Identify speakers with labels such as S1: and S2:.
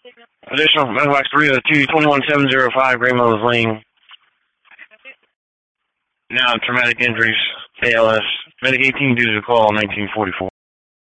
S1: Additional Medical 302 21705 Gray Meadows Lane. Now traumatic injuries, ALS. Medic 18 due to call 1944.